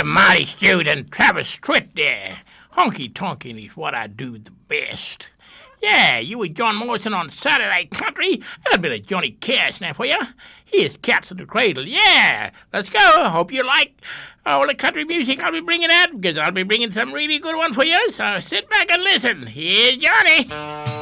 Yeah, Marty Stewart and Travis Tritt there. Honky-tonking is what I do the best. Yeah, you with John Morrison on Saturday Country. A bit of Johnny Cash now for you. Here's Cats in the Cradle. Yeah, let's go. Hope you like all the country music I'll be bringing out, because I'll be bringing some really good ones for you. So sit back and listen. Here's Johnny.